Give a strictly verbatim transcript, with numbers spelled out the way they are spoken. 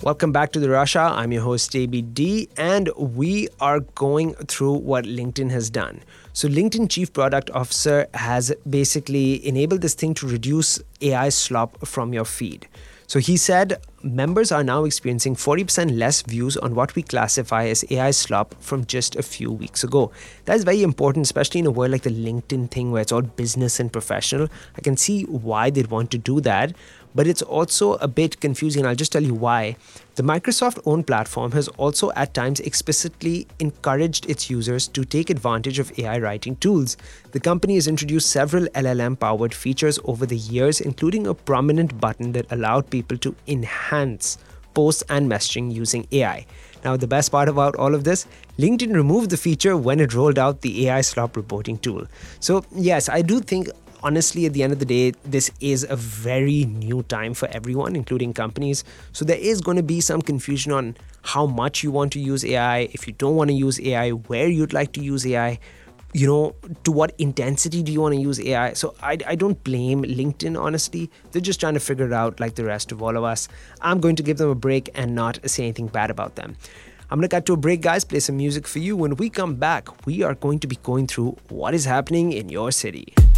Welcome back to the Russia. I'm your host, A B D, and we are going through what LinkedIn has done. So LinkedIn Chief Product Officer has basically enabled this thing to reduce A I slop from your feed. So he said members are now experiencing forty percent less views on what we classify as A I slop from just a few weeks ago. That is very important, especially in a world like the LinkedIn thing where it's all business and professional. I can see why they'd want to do that, but it's also a bit confusing. I'll just tell you why. The Microsoft-owned platform has also at times explicitly encouraged its users to take advantage of A I writing tools. The company has introduced several L L M-powered features over the years, including a prominent button that allowed people to enhance posts and messaging using A I. Now, the best part about all of this, LinkedIn removed the feature when it rolled out the A I slop reporting tool. So yes, I do think honestly, at the end of the day, this is a very new time for everyone, including companies. So there is going to be some confusion on how much you want to use A I, if you don't want to use A I, where you'd like to use A I, you know, to what intensity do you want to use A I? So I, I don't blame LinkedIn, honestly. They're just trying to figure it out like the rest of all of us. I'm going to give them a break and not say anything bad about them. I'm going to cut to a break, guys, play some music for you. When we come back, we are going to be going through what is happening in your city.